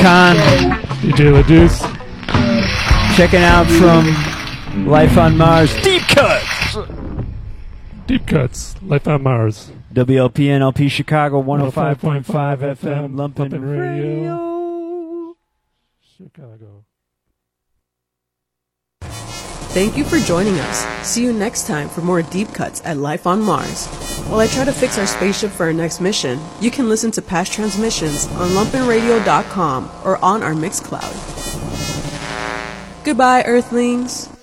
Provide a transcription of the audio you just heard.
Khan. DJ LaDeuce. Checking out from Life on Mars. Deep Cuts! Deep Cuts. Life on Mars. WLPN LP Chicago 105.5 FM. Lumpin' Radio. Chicago. Thank you for joining us. See you next time for more Deep Cuts at Life on Mars. While I try to fix our spaceship for our next mission, you can listen to past transmissions on lumpinradio.com or on our Mixcloud. Goodbye, Earthlings.